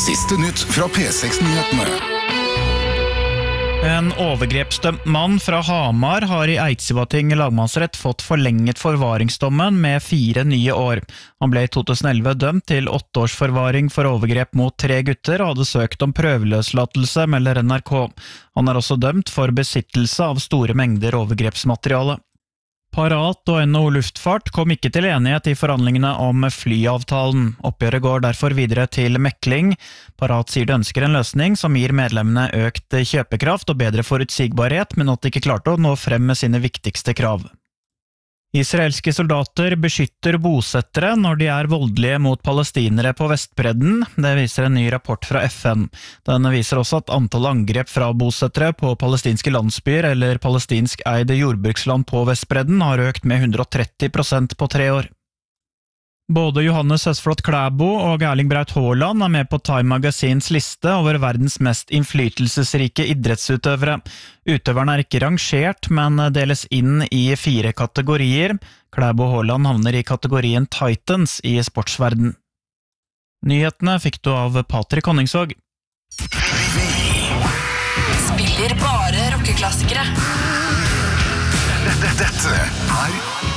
Siste nytt fra P6-nyhetene. En overgrepsdømt mann fra Hamar har i Eidsivating lagmannsrett fått forlenget forvaringsdommen med 4 nye år. Han ble i 2011 dømt til 8 års forvaring for overgrep mot 3 gutter og hadde søkt om prøveløslatelse, melder NRK. Han er også dømt for besittelse av store mengder overgrepsmateriale. Parat og NHO Luftfart kom ikke til enighet i forhandlingene om flyavtalen. Oppgjøret går derfor videre til mekling. Parat sier de ønsker en løsning som gir medlemmene økt kjøpekraft og bedre forutsigbarhet, men at de ikke klarte å nå frem med sine viktigste krav. Israelske soldater beskytter bosettere når de er voldelige mot palestinere på Vestbredden. Det viser en ny rapport fra FN. Den viser også at antall angrep fra bosettere på palestinske landsbyer eller palestinsk eide jordbruksland på Vestbredden har økt med 130% på 3 år. Både Johannes Høsflot Klæbo og Erling Braut Haaland er med på Time Magazines liste over verdens mest innflytelsesrike idrettsutøvere. Utøverne er ikke rangert, men deles inn i 4 kategorier. Klæbo og Haaland havner i kategorien Titans i sportsverden. Nyhetene fikk du av Patrick Honningsvåg. Spiller bare rockeklassikere. Dette er